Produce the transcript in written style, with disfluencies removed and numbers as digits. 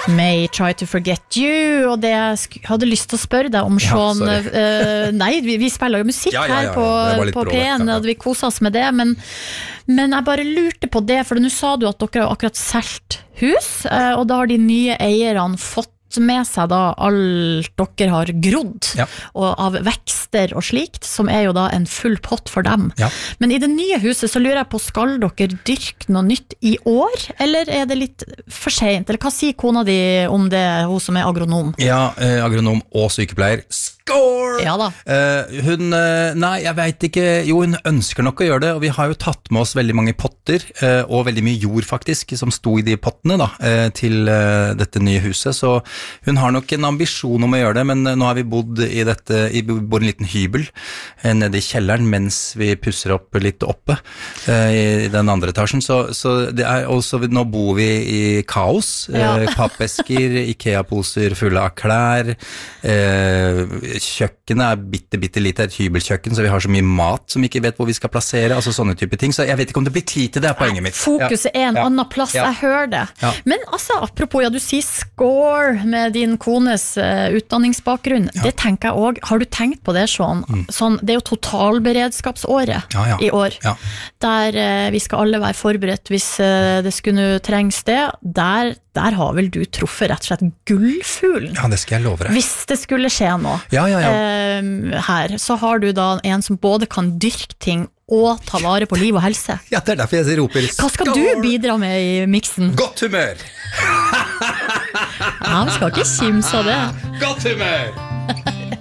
May Try to Forget You. Og det jeg hadde lyst til å spørre deg om Sean nei, vi spiller jo musikk her på P1 og vi koser oss med det, men jeg bare lurte på det, for nå sa du at dere har akkurat solgt hus, og da har de nye eierne fått med seg da alt dere har grodd og av vekster og slikt, som jo da en full pott for dem. Men i det nye huset så lurer jeg på, skal dere dyrke noe nytt i år, eller det litt for sent? Eller hva sier kona di om det, hun som agronom? Ja, agronom og sykepleier. Score! Ja da. Hun, nei, jeg vet ikke, jo hun ønsker nok å gjøre det, og vi har jo tatt med oss veldig mange potter, og veldig mye jord faktisk, som sto i de pottene da, til dette nye huset, så hun har nok en ambisjon om å gjøre det, men nå har vi bodd i en liten hybel nede i kjelleren, mens vi pusser opp litt oppe i den andre etasjen, så det også, nå bor vi i kaos, pappesker, IKEA-poser fulle av klær, kjøkkenet bitte lite, et hybelkjøkken, så vi har så mye mat som vi ikke vet hvor vi skal plassere, altså sånne type ting, så jeg vet ikke om det blir tid til det, poenget mitt. Fokuset en annen plass, jeg hører det. Men altså, apropos, du sier score med din kones utdanningsbakgrunn, det tenker jeg også, har du tenkt på det sånn, det jo totalberedskapsåret i år, der vi skal alle være forberedt hvis det skulle trengs det, der har vel du truffet rett og slett gullfuglen. Ja, det skal jeg love deg. Hvis det skulle skje noe her, så har du da en som både kan dyrke ting og ta vare på liv og helse. Ja, det derfor jeg roper. Hva skal du bidra med i miksen? Godt humør! Ja, vi skal ikke kimse av det. Godt humør!